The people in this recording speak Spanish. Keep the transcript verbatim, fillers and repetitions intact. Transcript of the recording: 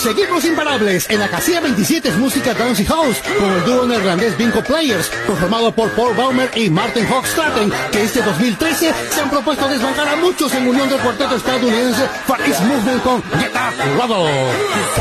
Seguimos imparables. En la casilla veintisiete es música dance y house, con el dúo neerlandés Vinco Players, conformado por Paul Baumer y Martin Hoogstraten, que este dos mil trece se han propuesto desbancar a muchos en unión del cuarteto estadounidense Far East Movement con Get Up, Brother.